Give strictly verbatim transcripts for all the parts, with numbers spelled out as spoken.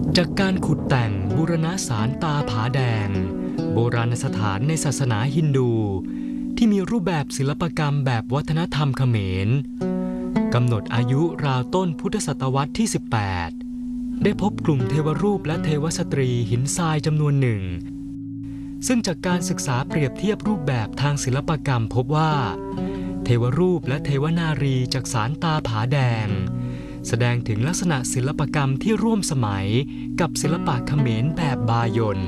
จากการขุดแต่งบูรณะศาลตาผาแดงโบราณสถานในศาสนาฮินดูที่มีรูปแบบศิลปกรรมแบบวัฒนธรรมเขมรกำหนดอายุราวต้นพุทธศตวรรษที่ สิบแปด ได้พบกลุ่มเทวรูปและเทวสตรีหินทรายจำนวนหนึ่งซึ่งจากการศึกษาเปรียบเทียบรูปแบบทางศิลปกรรมพบว่าเทวรูปและเทวนารีจากศาลตาผาแดงแสดงถึงลักษณะศิลปกรรมที่ร่วมสมัยกับศิลปะเขมรแบบบายอน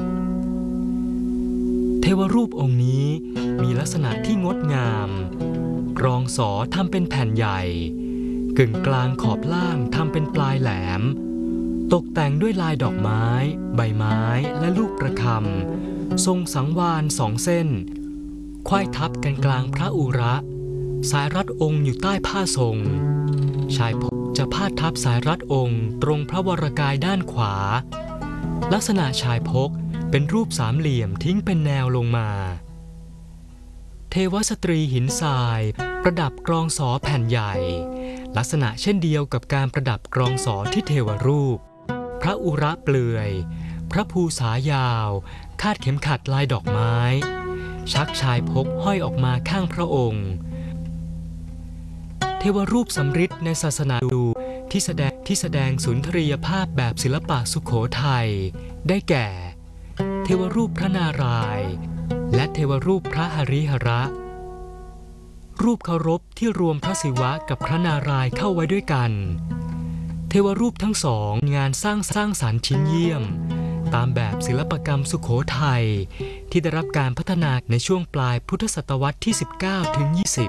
เทวรูปองค์นี้มีลักษณะที่งดงามกรองสอทำเป็นแผ่นใหญ่กึ่งกลางขอบล่างทำเป็นปลายแหลมตกแต่งด้วยลายดอกไม้ใบไม้และลูกประคำทรงสังวาลสองเส้นไขว้ทับกันกลางพระอุระสายรัดองค์อยู่ใต้ผ้าทรงชายพกจะพาดทับสายรัดองค์ตรงพระวรกายด้านขวาลักษณะชายพกเป็นรูปสามเหลี่ยมทิ้งเป็นแนวลงมาเทวสตรีหินทรายประดับกรองสอแผ่นใหญ่ลักษณะเช่นเดียวกับการประดับกรองสอที่เทวรูปพระอุระเปลือยพระภูษายาวคาดเข็มขัดลายดอกไม้ชักชายพกห้อยออกมาข้างพระองค์เทวรูปสำริดในศาสนาฮินดูที่แสดงที่แสดงสุนทรียภาพแบบศิลปะสุโขทัยได้แก่เทวรูปพระนารายณ์และเทวรูปพระหริหระรูปเคารพที่รวมพระศิวะกับพระนารายณ์เข้าไว้ด้วยกันเทวรูปทั้งสองงานสร้างสร้างสรรค์ชิ้นเยี่ยมตามแบบศิลปกรรมสุโขทัยที่ได้รับการพัฒนาในช่วงปลายพุทธศตวรรษที่ สิบเก้าถึงยี่สิบ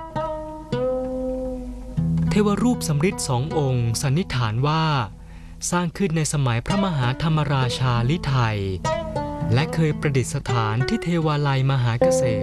เทวรูปสำริดสององค์สันนิษฐานว่าสร้างขึ้นในสมัยพระมหาธรรมราชาลิไทยและเคยประดิษฐานที่เทวาลัยมหาเกษ